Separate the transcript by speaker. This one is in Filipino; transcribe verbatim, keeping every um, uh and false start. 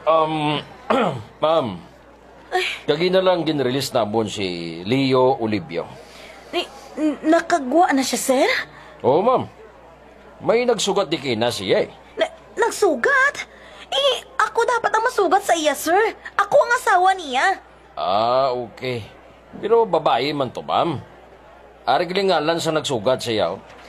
Speaker 1: Um, ma'am, kagi na lang ginrelease na bon si Leo Olivio.
Speaker 2: Ni, n- nakagwa na siya, sir?
Speaker 1: Oo, ma'am. May nagsugat di kina siya eh.
Speaker 2: Na, nagsugat? Eh, ako dapat ang masugat sa iya, sir. Ako ang asawa niya.
Speaker 1: Ah, okay. Pero babae man to, ma'am. Ari gilingalan sa nagsugat siya. Oh.